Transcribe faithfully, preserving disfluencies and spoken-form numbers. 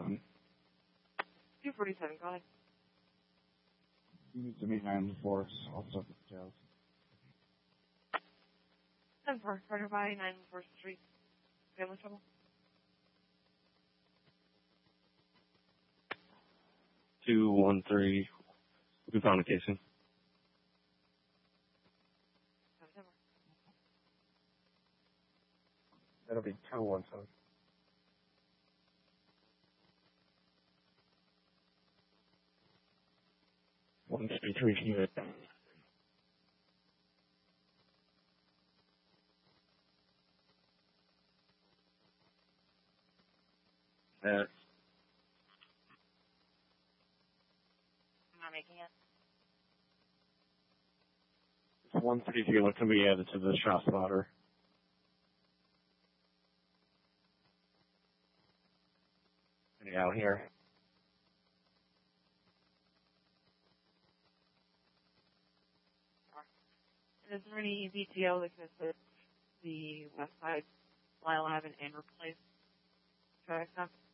forty-seven. two forty-seven, go ahead. You need to meet nine one four, also details. ten four, Carter by nine one four Street. Family trouble? two one three. We found a casing. That'll be two one seven. one fifty-three unit. Uh, I'm not making it. one thirty-three can be added to the shot spotter. Any out here? Is there any V T O that can assist the west side Lyle Avenue and replace traffic stop?